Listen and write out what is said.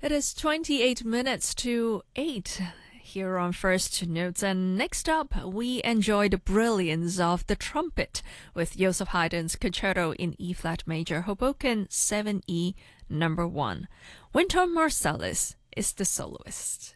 It is 28 minutes to 8 here on First Notes. And next up, we enjoy the brilliance of the trumpet with Joseph Haydn's Concerto in E-flat major, Hoboken 7E number 1. Wynton Marsalis is the soloist.